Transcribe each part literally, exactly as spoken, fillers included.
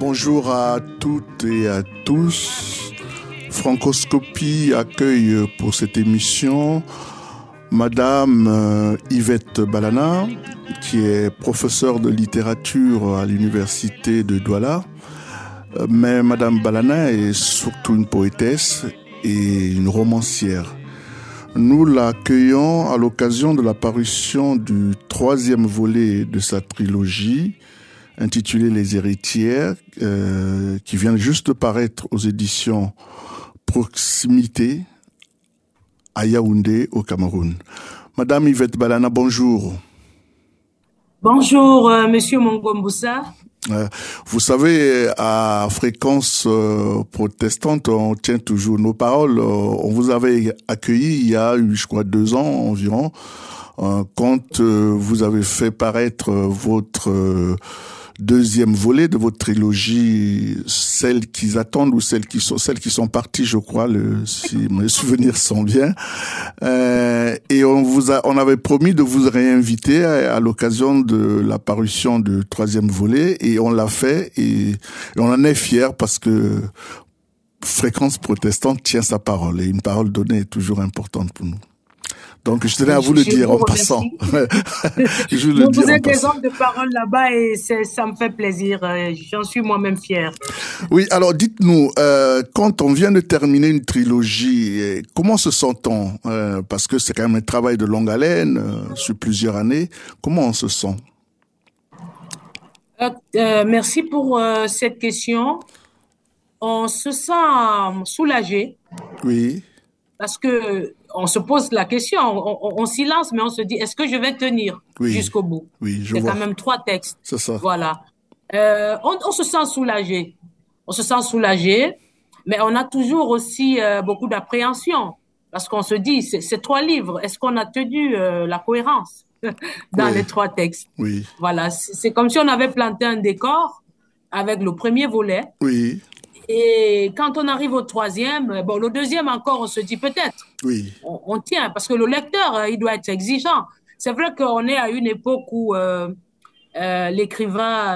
Bonjour à toutes et à tous. Francoscopie accueille pour cette émission Madame euh, Yvette Balana, qui est professeure de littérature à l'université de Douala. Mais Madame Balana est surtout une poétesse et une romancière. Nous l'accueillons à l'occasion de la parution du troisième volet de sa trilogie, intitulée Les Héritières, euh, qui vient juste de paraître aux éditions Proximité à Yaoundé, au Cameroun. Madame Yvette Balana, bonjour. Bonjour, euh, Monsieur Mongomboussa. Euh, vous savez, à Fréquence euh, protestante, on tient toujours nos paroles. Euh, on vous avait accueilli il y a eu, je crois, deux ans environ, euh, quand euh, vous avez fait paraître euh, votre euh, deuxième volet de votre trilogie, celles qu'ils attendent ou celles qui sont celles qui sont parties, je crois, le, si mes souvenirs sont bien. Euh, et on vous a, on avait promis de vous réinviter à, à l'occasion de la parution du troisième volet, et on l'a fait, et, et on en est fiers parce que Fréquence protestante tient sa parole, et une parole donnée est toujours importante pour nous. Donc, je tenais à vous le dire en passant. Je le dis. Vous êtes des hommes de parole là-bas et c'est, ça me fait plaisir. J'en suis moi-même fier. Oui, alors dites-nous, euh, quand on vient de terminer une trilogie, comment se sent-on euh, parce que c'est quand même un travail de longue haleine, euh, sur plusieurs années. Comment on se sent? euh, euh, Merci pour euh, cette question. On se sent soulagé. Oui. Parce que on se pose la question, on, on, on s'y lance, mais on se dit, est-ce que je vais tenir oui. jusqu'au bout? Oui, je C'est vois. quand même trois textes. C'est ça. Voilà. Euh, on, on se sent soulagé. On se sent soulagé, mais on a toujours aussi euh, beaucoup d'appréhension. Parce qu'on se dit, c'est, c'est trois livres. Est-ce qu'on a tenu euh, la cohérence dans oui. les trois textes? Oui. Voilà. C'est, c'est comme si on avait planté un décor avec le premier volet. Oui. Et quand on arrive au troisième, bon, le deuxième encore, on se dit peut-être. Oui. On, on tient, parce que le lecteur, il doit être exigeant. C'est vrai qu'on est à une époque où euh, euh, l'écrivain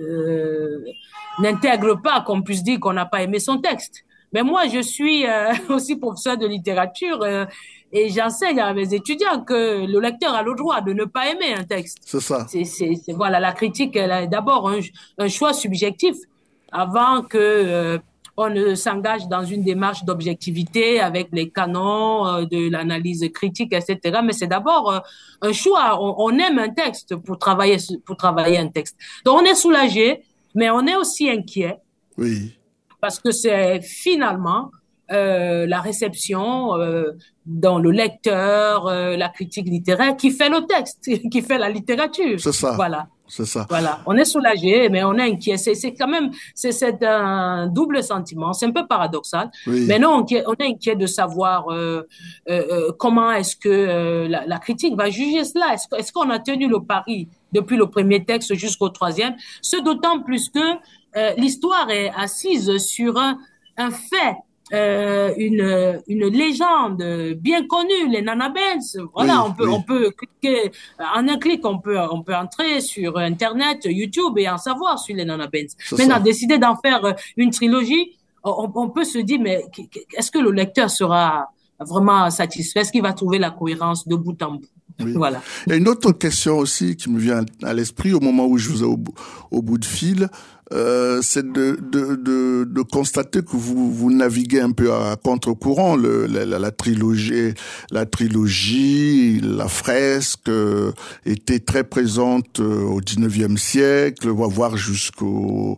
euh, n'intègre pas, qu'on puisse dire qu'on n'a pas aimé son texte. Mais moi, je suis euh, aussi professeur de littérature euh, et j'enseigne à mes étudiants que le lecteur a le droit de ne pas aimer un texte. C'est ça. C'est, c'est, c'est, voilà, la critique, elle est d'abord un, un choix subjectif avant que euh, on ne s'engage dans une démarche d'objectivité avec les canons euh, de l'analyse critique, et cetera. Mais c'est d'abord euh, un choix. On, on aime un texte pour travailler pour travailler un texte. Donc on est soulagé, mais on est aussi inquiet. Oui. Parce que c'est finalement euh, la réception euh, dans le lecteur, euh, la critique littéraire qui fait le texte, qui fait la littérature. C'est ça. Voilà. C'est ça. Voilà, on est soulagé, mais on est inquiet. C'est, c'est quand même, c'est, c'est un double sentiment. C'est un peu paradoxal. Oui. Mais non, on, on est inquiet de savoir euh, euh, comment est-ce que euh, la, la critique va juger cela. Est-ce, est-ce qu'on a tenu le pari depuis le premier texte jusqu'au troisième? Ce d'autant plus que euh, l'histoire est assise sur un, un fait. Euh, une une légende bien connue, les Nana Benz. Voilà, oui, on peut oui. on peut cliquer en un clic, on peut on peut entrer sur Internet, YouTube et en savoir sur les Nana Benz. Maintenant, décider d'en faire une trilogie, on, on peut se dire mais est-ce que le lecteur sera vraiment satisfait? Est-ce qu'il va trouver la cohérence de bout en bout? Oui. Voilà. Et une autre question aussi qui me vient à l'esprit au moment où je vous ai au, au bout de fil, euh, c'est de, de, de, de constater que vous, vous naviguez un peu à contre-courant. Le, la, la, la trilogie, la trilogie, la fresque euh, était très présente euh, au dix-neuvième siècle, voire jusqu'au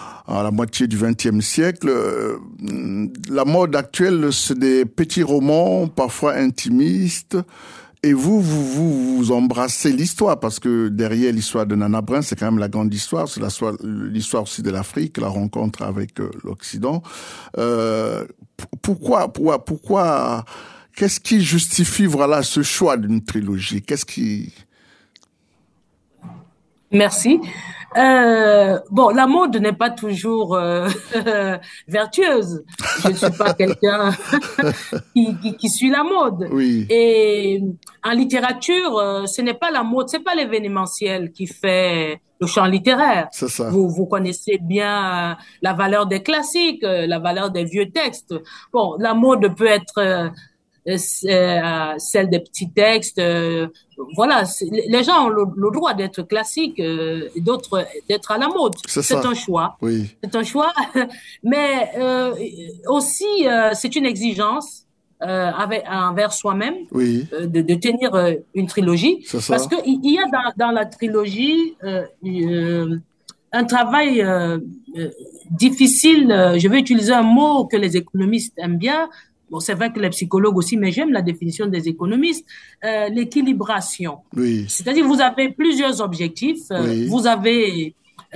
à la moitié du vingtième siècle. La mode actuelle, c'est des petits romans, parfois intimistes. Et vous, vous, vous, vous embrassez l'histoire, parce que derrière l'histoire de Nana Brin, c'est quand même la grande histoire, c'est la, l'histoire aussi de l'Afrique, la rencontre avec euh, l'Occident. Euh, pourquoi, pourquoi, pourquoi, qu'est-ce qui justifie, voilà, ce choix d'une trilogie? Qu'est-ce qui... Merci. Euh, bon, la mode n'est pas toujours euh, vertueuse. Je ne suis pas quelqu'un qui, qui, qui suit la mode. Oui, Et en littérature, euh, ce n'est pas la mode, c'est pas l'événementiel qui fait le champ littéraire. c'est ça. Vous, vous connaissez bien euh, la valeur des classiques, euh, la valeur des vieux textes. Bon, la mode peut être euh, euh, euh, celle des petits textes. Euh, voilà, les gens ont le, le droit d'être classiques euh, et d'autres d'être à la mode. C'est C'est ça. un choix. Oui, C'est un choix, mais euh, aussi euh, c'est une exigence euh, avec, envers soi-même oui, euh, de, de tenir euh, une trilogie, c'est parce ça. que il y a dans, dans la trilogie euh, euh, un travail euh, euh, difficile. euh, Je vais utiliser un mot que les économistes aiment bien. Bon, c'est vrai que les psychologues aussi, mais j'aime la définition des économistes, euh, l'équilibration. Oui, C'est-à-dire, vous avez plusieurs objectifs. euh, oui, vous avez,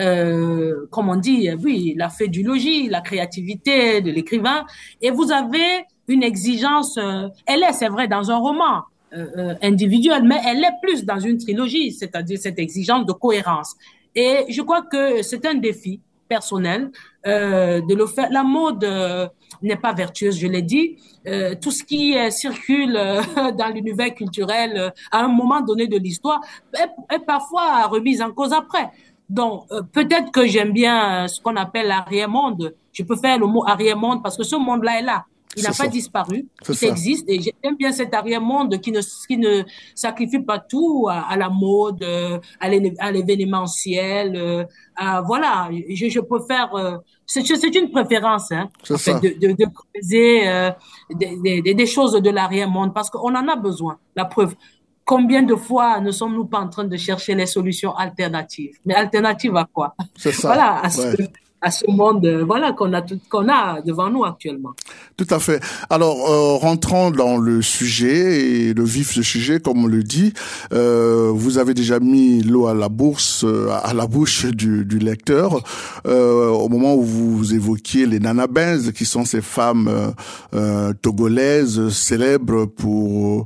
euh, comme on dit, euh, oui, la fée du logis, la créativité de l'écrivain, et vous avez une exigence. Euh, elle est, c'est vrai, dans un roman euh, euh, individuel, mais elle est plus dans une trilogie, c'est-à-dire cette exigence de cohérence. Et je crois que c'est un défi personnel euh, de le faire. La mode euh, n'est pas vertueuse, je l'ai dit. Euh, tout ce qui euh, circule euh, dans l'univers culturel euh, à un moment donné de l'histoire est, est parfois remise en cause après. Donc, euh, peut-être que j'aime bien euh, ce qu'on appelle l'arrière-monde. Je peux faire le mot arrière-monde parce que ce monde-là est là. Il c'est n'a pas ça. disparu. C'est Il ça. existe et j'aime bien cet arrière-monde qui ne, qui ne sacrifie pas tout à, à la mode, euh, à l'événementiel. Euh, à, voilà, je, je préfère. Euh, c'est c'est une préférence, hein, C'est en fait, ça. de, de, de creuser euh, des, des, des choses de l'arrière-monde parce qu'on en a besoin. La preuve. Combien de fois ne sommes-nous pas en train de chercher les solutions alternatives? Mais alternatives à quoi? C'est ça. Voilà, à ce, Ouais. à ce monde, euh, voilà, qu'on a, tout- qu'on a devant nous actuellement. Tout à fait. Alors, euh, rentrant dans le sujet et le vif du sujet, comme on le dit, euh, vous avez déjà mis l'eau à la bourse, euh, à la bouche du, du lecteur, euh, au moment où vous évoquiez les nanabins, qui sont ces femmes euh, euh, togolaises célèbres pour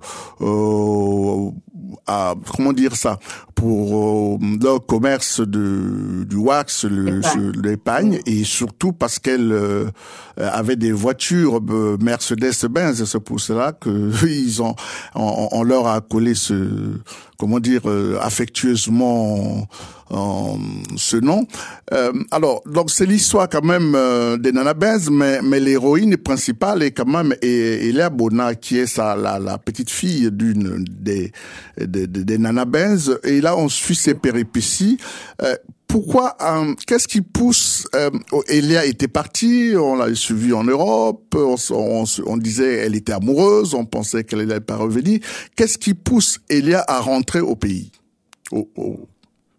euh, à, comment dire ça, pour euh, leur commerce de du wax, Et le, pas. l'épargne, et surtout parce qu'elles euh, avaient des voitures euh, Mercedes-Benz, et c'est pour cela que ils ont on, on leur a collé ce, comment dire, euh, affectueusement euh, ce nom. Euh, alors, donc c'est l'histoire quand même euh, des nanabins, mais mais l'héroïne principale est quand même Elia Bona, qui est sa la, la petite fille d'une des des, des, des nanabins. Et là, on suit ses péripéties. Euh, pourquoi, euh, qu'est-ce qui pousse, euh, Elia était partie, on l'a suivie en Europe, on, on, on disait elle était amoureuse, on pensait qu'elle n'allait pas revenir. Qu'est-ce qui pousse Elia à rentrer au pays? Au, au...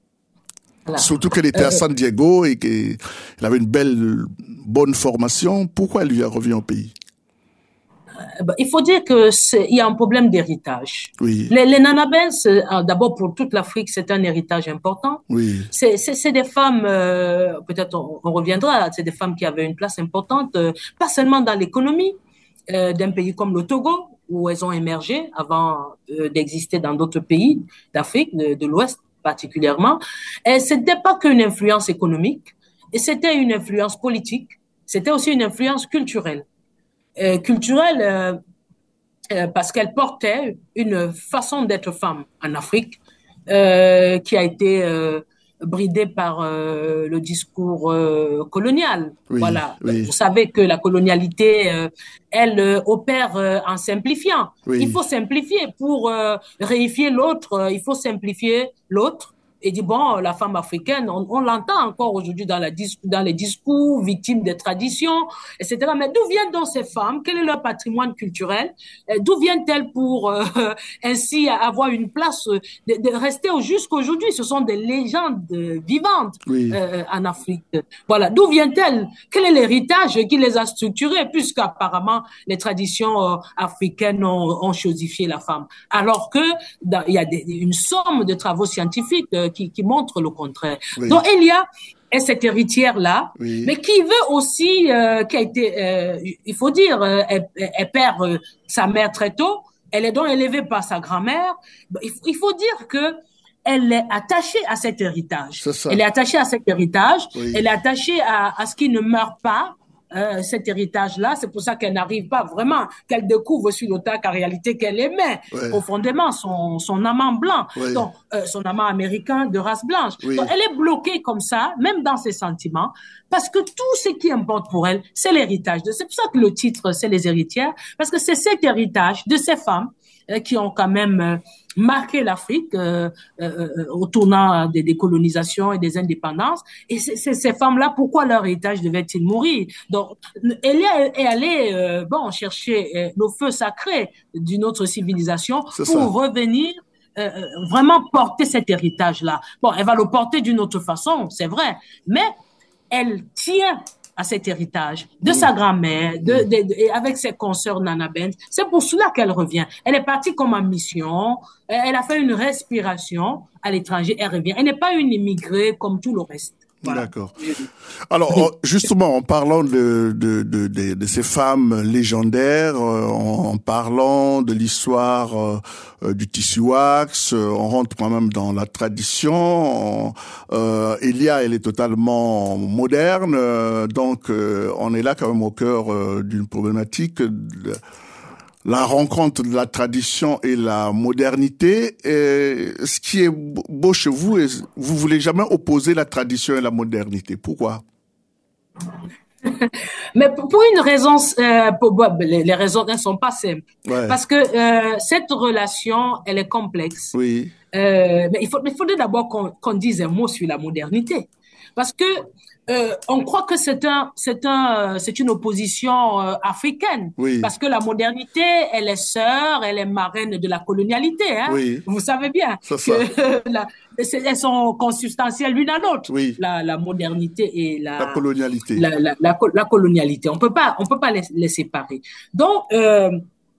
Voilà. Surtout qu'elle était à Euh, San Diego et qu'elle avait une belle, bonne formation. Pourquoi elle lui a revenu au pays? ben, il faut dire que c'est, il y a un problème d'héritage. Oui, Les, les nanabins, c'est, euh, d'abord pour toute l'Afrique, c'est un héritage important. oui, C'est, c'est, c'est des femmes, euh, peut-être on, on reviendra, c'est des femmes qui avaient une place importante, euh, pas seulement dans l'économie euh, d'un pays comme le Togo, où elles ont émergé avant euh, d'exister dans d'autres pays d'Afrique, de, de l'Ouest particulièrement. Et c'était pas qu'une influence économique, et c'était une influence politique, c'était aussi une influence culturelle. Euh, culturelle euh, euh, parce qu'elle portait une façon d'être femme en Afrique euh, qui a été euh, bridée par euh, le discours euh, colonial. oui, Voilà. oui, Vous savez que la colonialité, euh, elle euh, opère euh, en simplifiant. Il oui, faut simplifier pour euh, réifier l'autre. euh, Il faut simplifier l'autre. Et dit, bon, la femme africaine, on, on l'entend encore aujourd'hui dans, la, dans les discours, victime des traditions, et cetera. Mais d'où viennent donc ces femmes? Quel est leur patrimoine culturel? D'où viennent-elles pour euh, ainsi avoir une place, de, de rester jusqu'aujourd'hui? Ce sont des légendes vivantes oui. euh, en Afrique. Voilà. D'où viennent-elles? Quel est l'héritage qui les a structurées? Puisqu'apparemment, les traditions euh, africaines ont, ont chosifié la femme. Alors que dans, il y a des, une somme de travaux scientifiques euh, qui, qui montrent le contraire. Oui, Donc, il y a est cette héritière-là, oui, mais qui veut aussi, euh, qui a été, euh, il faut dire, euh, elle, elle perd euh, sa mère très tôt, elle est donc élevée par sa grand-mère. Il, il faut dire que elle est attachée à cet héritage. C'est ça. Elle est attachée à cet héritage. Oui. Elle est attachée à, à ce qui ne meurt pas. Euh, cet héritage-là, c'est pour ça qu'elle n'arrive pas vraiment, qu'elle découvre sur l'autel qu'en réalité qu'elle aimait Ouais. profondément son, son amant blanc, Oui. donc euh, son amant américain de race blanche. Oui. Donc elle est bloquée comme ça, même dans ses sentiments, parce que tout ce qui importe pour elle, c'est l'héritage. C'est pour ça que le titre, c'est les héritières, parce que c'est cet héritage de ces femmes euh, qui ont quand même euh, marqué l'Afrique euh, euh, au tournant des, des colonisations et des indépendances. Et c'est, c'est, ces femmes-là, pourquoi leur héritage devait-il mourir? Donc, elle est allée euh, bon chercher euh, le feu sacré d'une autre civilisation C'est pour ça. revenir euh, vraiment porter cet héritage-là. Bon, elle va le porter d'une autre façon, c'est vrai, mais elle tient à cet héritage de mmh. sa grand-mère, de, de, de, et avec ses consoeurs Nana Bent. C'est pour cela qu'elle revient. Elle est partie comme en mission, elle a fait une respiration à l'étranger, elle revient. Elle n'est pas une immigrée comme tout le reste. Voilà. D'accord. Alors, justement, en parlant de, de, de, de, de ces femmes légendaires, en, en parlant de l'histoire euh, du tissu wax, on rentre quand même dans la tradition. Euh, Elia, elle est totalement moderne, donc euh, on est là quand même au cœur euh, d'une problématique. De, la rencontre de la tradition et la modernité. Et ce qui est beau chez vous, vous voulez jamais opposer la tradition et la modernité. Pourquoi? Mais pour une raison, euh, pour, bon, les, les raisons ne sont pas simples. Ouais. Parce que euh, cette relation, elle est complexe. Oui. Euh, mais il, faut, il faudrait d'abord qu'on, qu'on dise un mot sur la modernité. Parce que Euh, on croit que c'est un, c'est un, c'est une opposition euh, africaine, oui. Parce que la modernité, elle est sœur, elle est marraine de la colonialité, hein. Oui. Vous savez bien c'est que ça. la, elles sont consubstantielles l'une à l'autre. Oui. La, la modernité et la, la colonialité. La, la, la, la colonialité. On peut pas, on peut pas les, les séparer. Donc euh,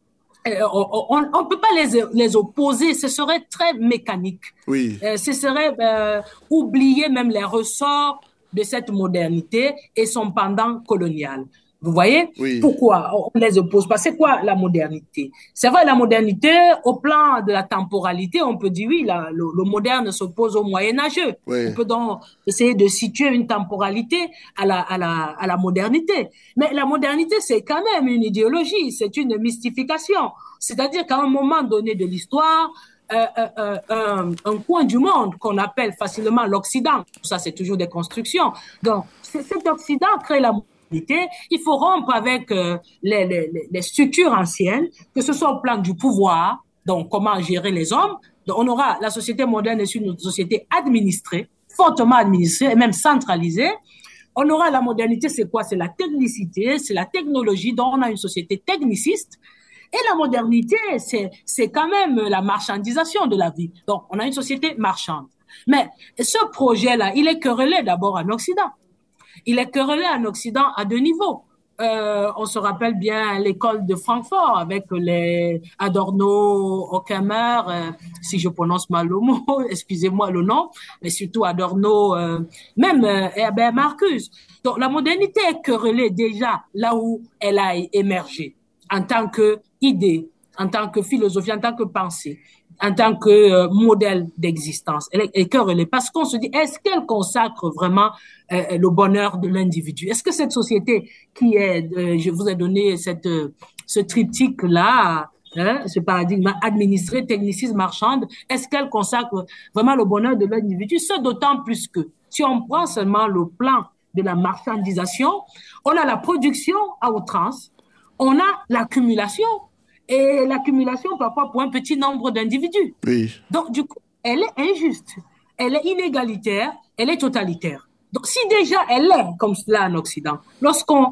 on ne peut pas les, les opposer, ce serait très mécanique. Oui. Euh, ce serait euh, oublier même les ressorts de cette modernité et son pendant colonial. Vous voyez? Oui. Pourquoi on les oppose pas? C'est quoi la modernité? C'est vrai, la modernité, au plan de la temporalité, on peut dire oui, la, le, le moderne s'oppose au moyenâgeux. Oui. On peut donc essayer de situer une temporalité à la, à la, à la modernité. Mais la modernité, c'est quand même une idéologie, c'est une mystification. C'est-à-dire qu'à un moment donné de l'histoire, Euh, euh, euh, un coin du monde qu'on appelle facilement l'Occident. Ça, c'est toujours des constructions. Donc, cet Occident crée la modernité. Il faut rompre avec euh, les, les, les structures anciennes, que ce soit au plan du pouvoir, donc comment gérer les hommes. Donc, on aura la société moderne est une société administrée, fortement administrée et même centralisée. On aura la modernité, c'est quoi? C'est la technicité, c'est la technologie, donc on a une société techniciste. Et la modernité, c'est, c'est quand même la marchandisation de la vie. Donc, on a une société marchande. Mais ce projet-là, il est querellé d'abord en Occident. Il est querellé en Occident à deux niveaux. Euh, on se rappelle bien l'école de Francfort avec les Adorno, Horkheimer, euh, si je prononce mal le mot, excusez-moi le nom, mais surtout Adorno, euh, même euh, Herbert Marcuse. Donc, la modernité est querellée déjà là où elle a émergé, en tant qu'idée, en tant que philosophie, en tant que pensée, en tant que euh, modèle d'existence. Elle est, elle est querellée parce qu'on se dit, est-ce qu'elle consacre vraiment euh, le bonheur de l'individu? Est-ce que cette société qui est, euh, je vous ai donné cette, euh, ce triptyque-là, hein, ce paradigme administré, technicisme, marchande, est-ce qu'elle consacre vraiment le bonheur de l'individu? Ce d'autant plus que si on prend seulement le plan de la marchandisation, on a la production à outrance, on a l'accumulation, et l'accumulation parfois pour un petit nombre d'individus. Oui. Donc, du coup, elle est injuste, elle est inégalitaire, elle est totalitaire. Donc, si déjà elle est comme cela en Occident, lorsqu'on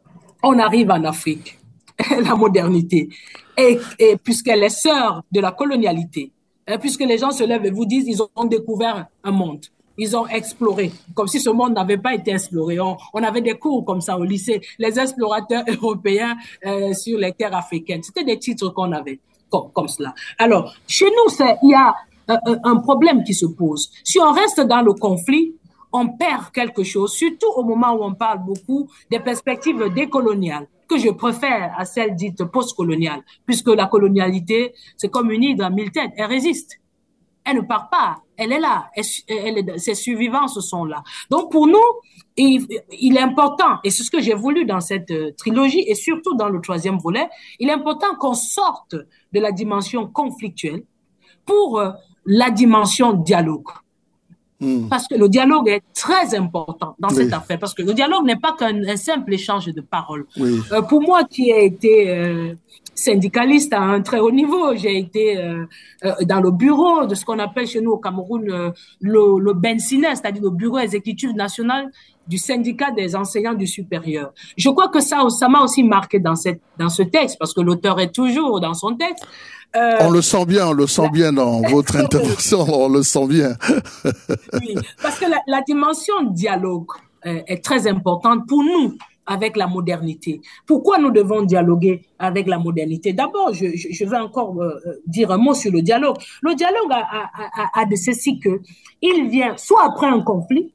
on arrive en Afrique, la modernité, et, et puisqu'elle est sœur de la colonialité, hein, puisque les gens se lèvent et vous disent ils ont découvert un monde. Ils ont exploré, comme si ce monde n'avait pas été exploré. On, on avait des cours comme ça au lycée, les explorateurs européens euh, sur les terres africaines. C'était des titres qu'on avait comme, comme cela. Alors, chez nous, c'est, il y a un, un problème qui se pose. Si on reste dans le conflit, on perd quelque chose, surtout au moment où on parle beaucoup des perspectives décoloniales, que je préfère à celles dites postcoloniales, puisque la colonialité, c'est comme une hydre à mille têtes, elle résiste. Elle ne part pas. Elle est là. Elle, elle est, ses survivances sont là. Donc, pour nous, il, il est important, et c'est ce que j'ai voulu dans cette euh, trilogie, et surtout dans le troisième volet, il est important qu'on sorte de la dimension conflictuelle pour euh, la dimension dialogue. Mm. Parce que le dialogue est très important dans oui. cette affaire, parce que le dialogue n'est pas qu'un simple échange de paroles. Oui. Euh, pour moi, qui ai été euh, syndicaliste à un très haut niveau, j'ai été euh, euh, dans le bureau de ce qu'on appelle chez nous au Cameroun euh, le, le B E N S I N E, c'est-à-dire le bureau exécutif national du syndicat des enseignants du supérieur. Je crois que ça, ça m'a aussi marqué dans cette, dans ce texte, parce que l'auteur est toujours dans son texte. Euh, on le sent bien, on le sent bien dans votre intervention, on le sent bien. Oui, parce que la, la dimension dialogue euh, est très importante pour nous avec la modernité. Pourquoi nous devons dialoguer avec la modernité? D'abord, je, je, je vais encore euh, dire un mot sur le dialogue. Le dialogue a, a, a, a de ceci que il vient soit après un conflit,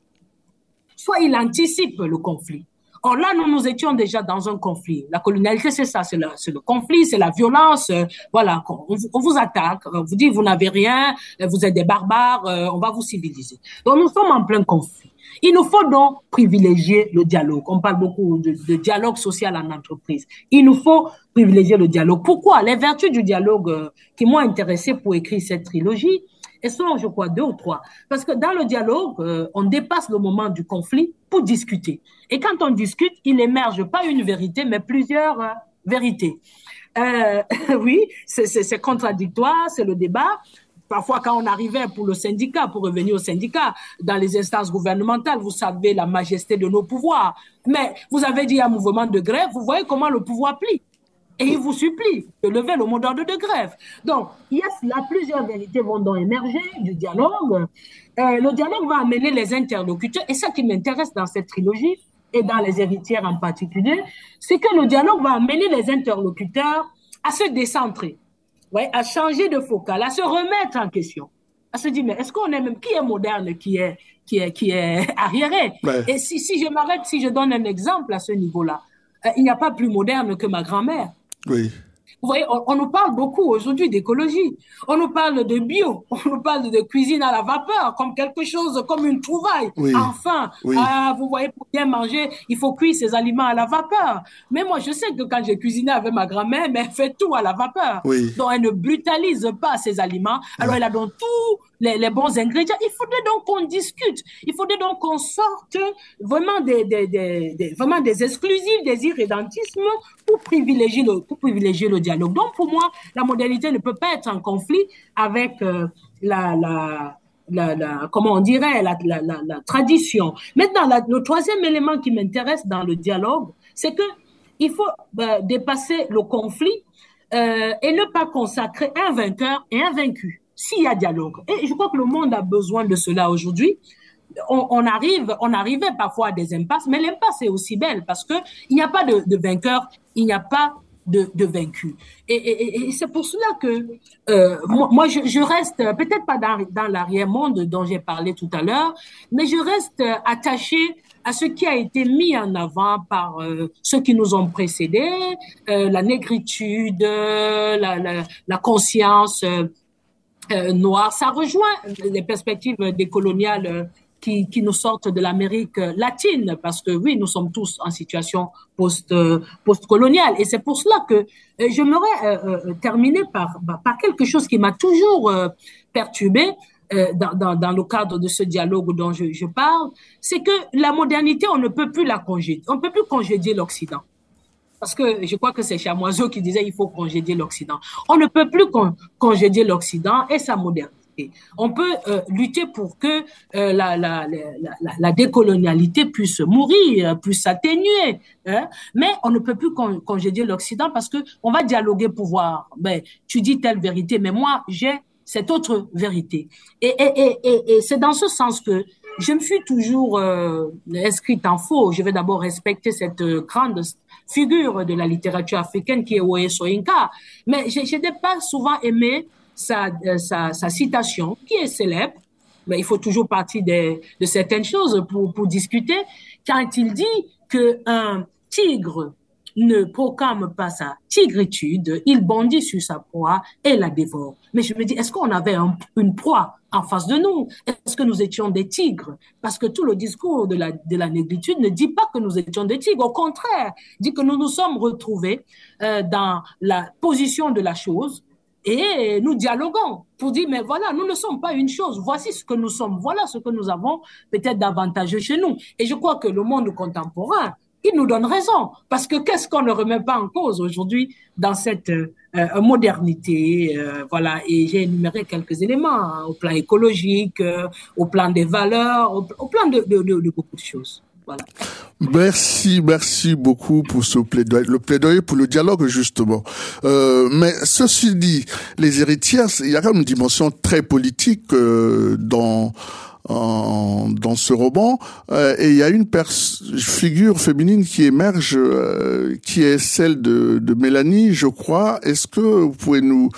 soit il anticipe le conflit. Or là, nous nous étions déjà dans un conflit. La colonialité, c'est ça, c'est le, c'est le conflit, c'est la violence. Euh, voilà, on, on vous attaque, on vous dit vous n'avez rien, vous êtes des barbares, euh, on va vous civiliser. Donc nous sommes en plein conflit. Il nous faut donc privilégier le dialogue. On parle beaucoup de, de dialogue social en entreprise. Il nous faut privilégier le dialogue. Pourquoi? Les vertus du dialogue euh, qui m'ont intéressé pour écrire cette trilogie, elles sont, je crois, deux ou trois. Parce que dans le dialogue, euh, on dépasse le moment du conflit pour discuter. Et quand on discute, il émerge pas une vérité, mais plusieurs euh, vérités. Euh, oui, c'est, c'est, c'est contradictoire, c'est le débat. Parfois, quand on arrivait pour le syndicat, pour revenir au syndicat, dans les instances gouvernementales, vous savez la majesté de nos pouvoirs. Mais vous avez dit un mouvement de grève, vous voyez comment le pouvoir plie. Et il vous supplie de lever le mot d'ordre de grève. Donc, il y a là, plusieurs vérités vont donc émerger du dialogue. Euh, le dialogue va amener les interlocuteurs. Et ça qui m'intéresse dans cette trilogie, et dans les héritières en particulier, c'est que le dialogue va amener les interlocuteurs à se décentrer, ouais, à changer de focal, à se remettre en question, à se dire, mais est-ce qu'on est même, qui est moderne, qui est, qui est, qui est arriéré? Ouais. Et si, si je m'arrête, si je donne un exemple à ce niveau-là, euh, il n'y a pas plus moderne que ma grand-mère. Oui. Vous voyez, on, on nous parle beaucoup aujourd'hui d'écologie. On nous parle de bio. On nous parle de cuisine à la vapeur comme quelque chose, comme une trouvaille. Oui. Enfin, oui. Ah, vous voyez, pour bien manger, il faut cuire ses aliments à la vapeur. Mais moi, je sais que quand j'ai cuisiné avec ma grand-mère, mais elle fait tout à la vapeur. Oui. Donc, elle ne brutalise pas ses aliments. Alors, ouais. Elle a donc tous les, les bons ingrédients. Il faudrait donc qu'on discute. Il faudrait donc qu'on sorte vraiment des, des, des, des, vraiment des exclusifs, des irrédentismes pour privilégier le, pour privilégier le dialogue. Donc, pour moi, la modernité ne peut pas être en conflit avec euh, la, la, la, la, comment on dirait, la, la, la, la tradition. Maintenant, la, le troisième élément qui m'intéresse dans le dialogue, c'est que il faut euh, dépasser le conflit euh, et ne pas consacrer un vainqueur et un vaincu s'il y a dialogue. Et je crois que le monde a besoin de cela aujourd'hui. On, on arrive, on arrivait parfois à des impasses, mais l'impasse est aussi belle parce que il n'y a pas de, de vainqueur, il n'y a pas de, de vaincu. Et, et, et c'est pour cela que euh, moi, moi je, je reste peut-être pas dans, dans l'arrière-monde dont j'ai parlé tout à l'heure, mais je reste attachée à ce qui a été mis en avant par euh, ceux qui nous ont précédés, euh, la négritude, euh, la, la, la conscience euh, euh, noire. Ça rejoint les perspectives décoloniales euh, qui, qui nous sortent de l'Amérique latine, parce que oui, nous sommes tous en situation post, euh, post-coloniale. Et c'est pour cela que euh, j'aimerais euh, euh, terminer par, par quelque chose qui m'a toujours euh, perturbée euh, dans, dans, dans le cadre de ce dialogue dont je, je parle, c'est que la modernité, on ne peut plus la congédier. On ne peut plus congédier l'Occident. Parce que je crois que c'est Chamoiseau qui disait il faut congédier l'Occident. On ne peut plus con, congédier l'Occident et sa modernité. On peut euh, lutter pour que euh, la, la, la, la, la décolonialité puisse mourir, puisse s'atténuer, hein? Mais on ne peut plus con, congédier l'Occident parce que on va dialoguer pour voir. Ben, tu dis telle vérité, mais moi j'ai cette autre vérité. Et, et, et, et, et c'est dans ce sens que je me suis toujours euh, inscrite en faux. Je vais d'abord respecter cette euh, grande figure de la littérature africaine qui est Oye Soyinka, mais je, je n'ai pas souvent aimé Sa, euh, sa, sa citation, qui est célèbre, mais il faut toujours partir de, de certaines choses pour, pour discuter, quand il dit qu'un tigre ne proclame pas sa tigritude, il bondit sur sa proie et la dévore. Mais je me dis, est-ce qu'on avait un, une proie en face de nous? Est-ce que nous étions des tigres? Parce que tout le discours de la, de la négritude ne dit pas que nous étions des tigres. Au contraire, dit que nous nous sommes retrouvés euh, dans la position de la chose et nous dialoguons pour dire, mais voilà, nous ne sommes pas une chose. Voici ce que nous sommes. Voilà ce que nous avons peut-être d'avantageux chez nous. Et je crois que le monde contemporain, il nous donne raison. Parce que qu'est-ce qu'on ne remet pas en cause aujourd'hui dans cette euh, modernité, euh, voilà. Et j'ai énuméré quelques éléments hein, au plan écologique, euh, au plan des valeurs, au, au plan de, de, de, de beaucoup de choses. Voilà. Merci, merci beaucoup pour ce plaidoyer, le plaidoyer pour le dialogue justement. Euh, mais ceci dit, les héritières, il y a quand même une dimension très politique euh, dans en, dans ce roman, euh, et il y a une pers- figure féminine qui émerge, euh, qui est celle de, de Mélanie, je crois. Est-ce que vous pouvez nous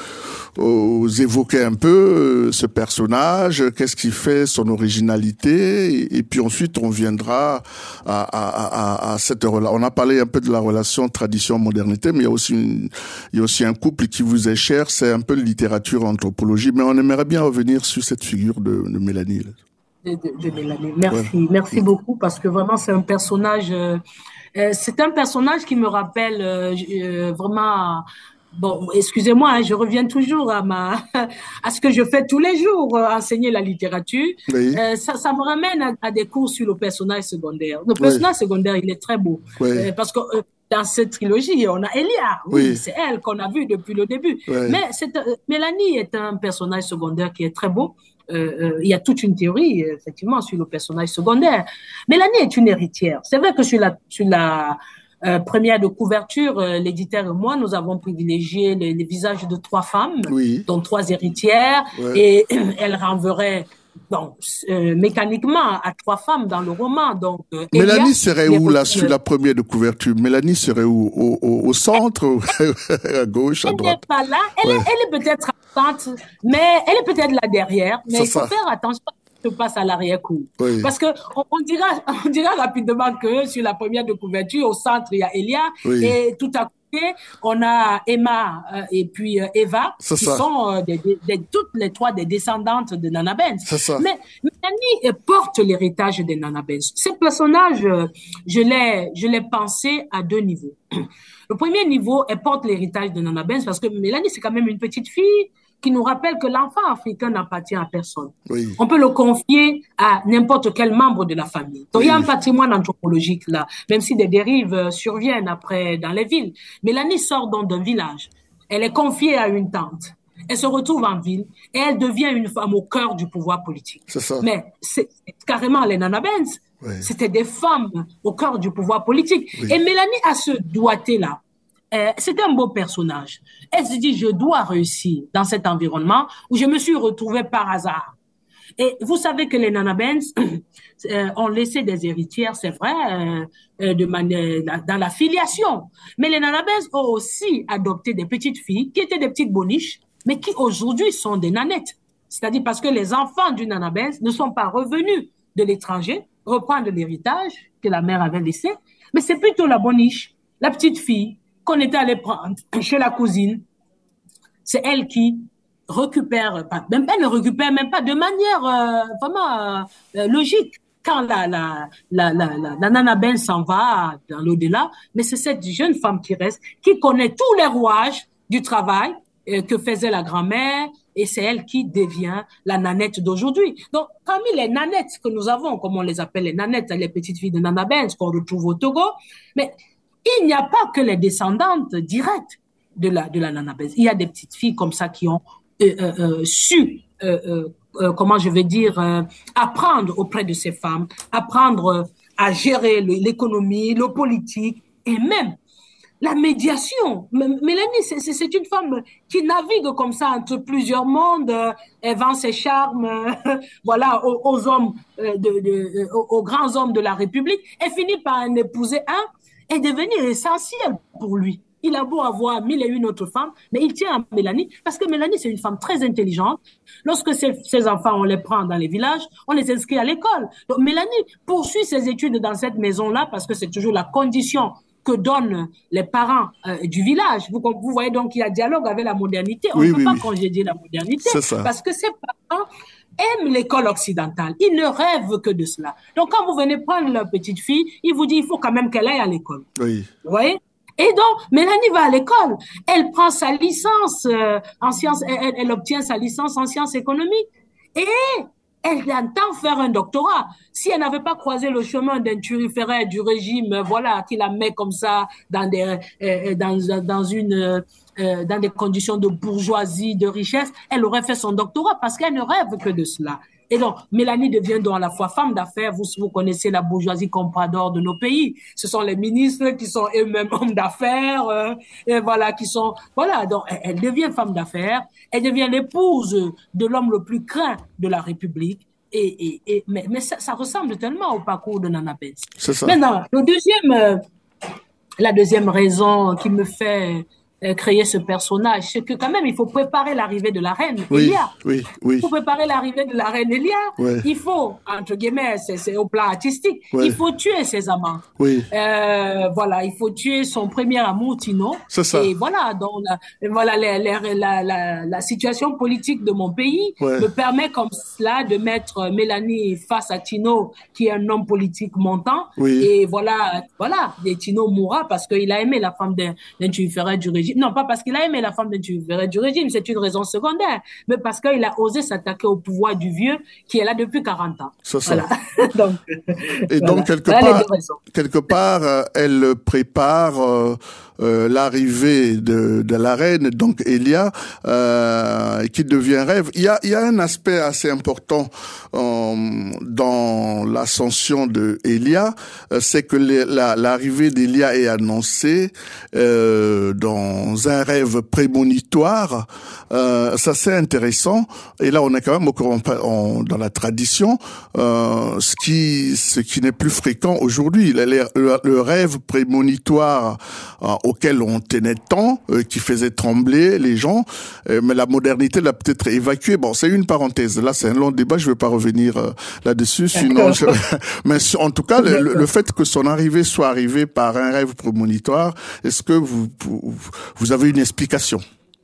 euh, évoquer un peu euh, ce personnage, qu'est-ce qui fait son originalité, et, et puis ensuite on viendra à, à, à, à cette relation. On a parlé un peu de la relation tradition-modernité, mais il y a aussi une, il y a aussi un couple qui vous est cher, c'est un peu littérature, anthropologie, mais on aimerait bien revenir sur cette figure de, de Mélanie. De, de, de Mélanie. Merci, ouais. Merci beaucoup parce que vraiment c'est un personnage, euh, euh, c'est un personnage qui me rappelle euh, euh, vraiment. Bon, excusez-moi, hein, je reviens toujours à ma, à ce que je fais tous les jours, euh, enseigner la littérature. Oui. Euh, ça, ça me ramène à, à des cours sur le personnage secondaire. Le personnage oui. secondaire, il est très beau oui. euh, parce que euh, dans cette trilogie, on a Elia. Oui, oui. C'est elle qu'on a vue depuis le début. Oui. Mais c'est, euh, Mélanie est un personnage secondaire qui est très beau. Euh, euh, il y a toute une théorie, effectivement, sur le personnage secondaire. Mélanie est une héritière. C'est vrai que sur la, sur la euh, première de couverture, euh, l'éditeur et moi, nous avons privilégié les, les visages de trois femmes, oui. dont trois héritières, ouais. et elles renverraient donc, euh, mécaniquement à trois femmes dans le roman. Donc, euh, Mélanie Elia, serait où, là, sur la première de couverture? Mélanie serait où? Au, au, au centre, à gauche, à droite? Elle n'est pas là. Elle, ouais. est, elle est peut-être absente, mais elle est peut-être là derrière. Mais ça, il faut ça. faire attention à ce qui se passe à l'arrière-cour. Oui. Parce que on, on, dira, on dira rapidement que sur la première de couverture, au centre, il y a Elia, oui. et tout à coup, on a Emma euh, et puis euh, Eva, c'est qui ça. sont euh, des, des, des, toutes les trois des descendantes de Nana Benz. Mais Mélanie porte l'héritage de Nana Benz. Ce personnage, euh, je l'ai, je l'ai pensé à deux niveaux. Le premier niveau, elle porte l'héritage de Nana Benz parce que Mélanie, c'est quand même une petite fille qui nous rappelle que l'enfant africain n'appartient à personne. Oui. On peut le confier à n'importe quel membre de la famille. Donc, oui. il y a un patrimoine anthropologique là, même si des dérives surviennent après dans les villes. Mélanie sort donc d'un village. Elle est confiée à une tante. Elle se retrouve en ville et elle devient une femme au cœur du pouvoir politique. C'est ça. Mais c'est carrément les Nana Benz. Oui. C'était des femmes au cœur du pouvoir politique. Oui. Et Mélanie a ce doigté-là. Euh, c'est un beau personnage. Elle se dit, je dois réussir dans cet environnement où je me suis retrouvée par hasard. Et vous savez que les Nana Benz euh, ont laissé des héritières, c'est vrai, euh, euh, de manière, dans la filiation. Mais les Nana Benz ont aussi adopté des petites filles qui étaient des petites boniches, mais qui aujourd'hui sont des nanettes. C'est-à-dire parce que les enfants du Nana Benz ne sont pas revenus de l'étranger, reprendre l'héritage que la mère avait laissé, mais c'est plutôt la boniche, la petite fille, qu'on était allé prendre chez la cousine. C'est elle qui récupère, même elle ne récupère même pas de manière euh, vraiment euh, logique quand la, la, la, la, la, la Nana Ben s'en va dans l'au-delà, mais c'est cette jeune femme qui reste, qui connaît tous les rouages du travail euh, que faisait la grand-mère, et c'est elle qui devient la nanette d'aujourd'hui. Donc, parmi les nanettes que nous avons, comme on les appelle les nanettes, les petites filles de Nana Ben, qu'on retrouve au Togo, mais il n'y a pas que les descendantes directes de la, de la Nana Benz. Il y a des petites filles comme ça qui ont euh, euh, su, euh, euh, euh, comment je vais dire, euh, apprendre auprès de ces femmes, apprendre à gérer le, l'économie, le politique et même la médiation. Mélanie, c'est, c'est une femme qui navigue comme ça entre plusieurs mondes. Elle vend ses charmes, voilà, aux, aux hommes, de, de, aux, aux grands hommes de la République. Elle finit par en épouser un et devenir essentiel pour lui. Il a beau avoir mille et une autres femmes, mais il tient à Mélanie parce que Mélanie, c'est une femme très intelligente. Lorsque ses, ses enfants, on les prend dans les villages, on les inscrit à l'école. Donc Mélanie poursuit ses études dans cette maison-là parce que c'est toujours la condition que donnent les parents euh, du village. Vous, vous voyez donc qu'il y a dialogue avec la modernité. On oui, ne peut oui, pas oui. congédier la modernité parce que ces parents aiment l'école occidentale. Ils ne rêvent que de cela. Donc, quand vous venez prendre leur petite fille, ils vous disent il faut quand même qu'elle aille à l'école. Oui. Vous voyez? Et donc, Mélanie va à l'école. Elle prend sa licence euh, en sciences, elle, elle obtient sa licence en sciences économiques. Et elle entend faire un doctorat. Si elle n'avait pas croisé le chemin d'un turiféraire du régime, euh, voilà, qui la met comme ça dans des, euh, dans, dans une, euh, dans des conditions de bourgeoisie, de richesse, elle aurait fait son doctorat parce qu'elle ne rêve que de cela. Et donc, Mélanie devient donc à la fois femme d'affaires. Vous, vous connaissez la bourgeoisie comprador de nos pays. Ce sont les ministres qui sont eux-mêmes hommes d'affaires, euh, et voilà, qui sont, voilà. Donc, elle, elle devient femme d'affaires. Elle devient l'épouse de l'homme le plus craint de la République. Et, et, et mais, mais ça, ça ressemble tellement au parcours de Nana Pence. C'est ça. Maintenant, le deuxième, euh, la deuxième raison qui me fait Euh, créer ce personnage, c'est que quand même il faut préparer l'arrivée de la reine oui, Elia. Oui, oui. Pour préparer l'arrivée de la reine Elia, ouais. il faut, entre guillemets, c'est, c'est au plan artistique, ouais. il faut tuer ses amants. Oui. Euh, voilà, il faut tuer son premier amour, Tino. C'est ça. Et voilà, donc la, voilà les, les, la, la, la situation politique de mon pays ouais. me permet comme cela de mettre Mélanie face à Tino, qui est un homme politique montant. Oui. Et voilà, voilà, et Tino mourra parce qu'il a aimé la femme d'un, d'un turiféraire du régime. Non, pas parce qu'il a aimé la femme d'un turiféraire du régime, c'est une raison secondaire, mais parce qu'il a osé s'attaquer au pouvoir du vieux qui est là depuis quarante ans. C'est ça. Voilà. donc, Et voilà. donc, quelque voilà part, quelque part, euh, elle prépare euh, euh, l'arrivée de, de la reine, donc Elia, euh, qui devient rêve. Il y a, il y a un aspect assez important euh, dans l'ascension de Elia, euh, c'est que les, la, l'arrivée d'Elia est annoncée euh, dans un rêve prémonitoire. Euh, ça, c'est intéressant. Et là, on est quand même au courant, on, dans la tradition, euh, ce qui, ce qui n'est plus fréquent aujourd'hui. Le, le, le rêve prémonitoire euh, auquel on tenait tant, euh, qui faisait trembler les gens, euh, mais la modernité l'a peut-être évacué. Bon, c'est une parenthèse. Là, c'est un long débat. Je ne vais pas revenir euh, là-dessus. Sinon, je... mais en tout cas, le, le fait que son arrivée soit arrivée par un rêve prémonitoire, est-ce que vous, vous, vous avez une explication?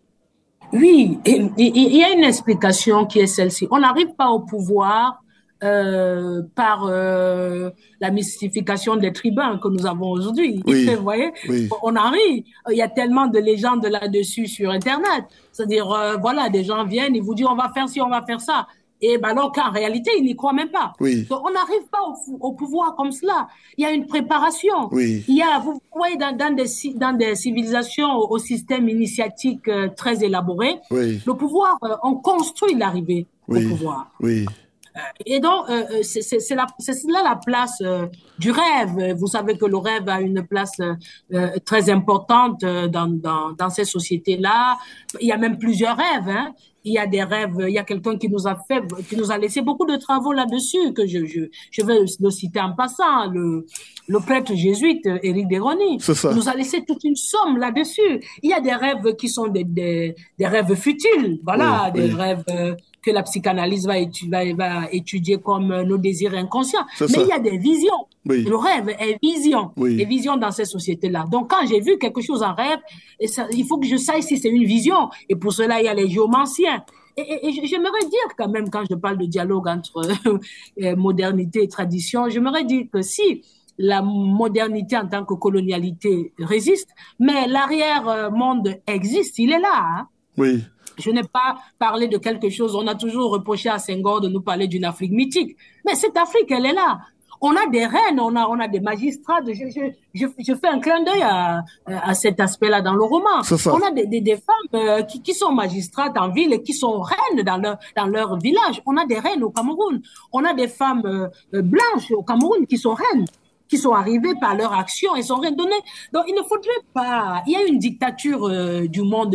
Oui, il y a une explication qui est celle-ci. On n'arrive pas au pouvoir euh, par euh, la mystification des tribuns que nous avons aujourd'hui. Oui, vous voyez, oui. On arrive. Il y a tellement de légendes là-dessus sur Internet. C'est-à-dire, euh, voilà, des gens viennent, ils vous disent on va faire ci, on va faire ça. Et ben alors qu'en réalité, ils n'y croient même pas. Oui. Donc, on n'arrive pas au, au pouvoir comme cela. Il y a une préparation. Oui. Il y a, vous voyez, dans, dans, des, dans des civilisations au, au système initiatique euh, très élaboré, oui. le pouvoir, euh, on construit l'arrivée oui. au pouvoir. Oui. Et donc, euh, c'est, c'est, c'est, la, c'est là la place euh, du rêve. Vous savez que le rêve a une place euh, très importante dans, dans, dans ces sociétés-là. Il y a même plusieurs rêves, hein. Il y a des rêves, il y a quelqu'un qui nous a fait, qui nous a laissé beaucoup de travaux là-dessus, que je, je, je vais le citer en passant, le, le prêtre jésuite Éric Desroni. Il nous a laissé toute une somme là-dessus. Il y a des rêves qui sont des, des, des rêves futiles, voilà, oui, des oui. rêves euh, que la psychanalyse va étudier, va, va étudier comme nos désirs inconscients. C'est Mais ça. Il y a des visions. Oui. Le rêve est vision, oui. Les visions dans ces sociétés-là. Donc, quand j'ai vu quelque chose en rêve, et ça, il faut que je sache si c'est une vision. Et pour cela, il y a les géomanciens. Et, et, et j'aimerais dire quand même, quand je parle de dialogue entre euh, modernité et tradition, j'aimerais dire que si la modernité en tant que colonialité résiste, mais l'arrière-monde existe, il est là. Hein? Oui. Je n'ai pas parlé de quelque chose, on a toujours reproché à Senghor de nous parler d'une Afrique mythique. Mais cette Afrique, elle est là. On a des reines, on a, on a des magistrats. De, je, je, je, je fais un clin d'œil à, à cet aspect-là dans le roman. On a des, des, des femmes euh, qui, qui sont magistrates en ville et qui sont reines dans leur, dans leur village. On a des reines au Cameroun. On a des femmes euh, blanches au Cameroun qui sont reines, qui sont arrivées par leur action et sont redonnées. Donc, il ne faudrait pas... Il y a une dictature euh, du monde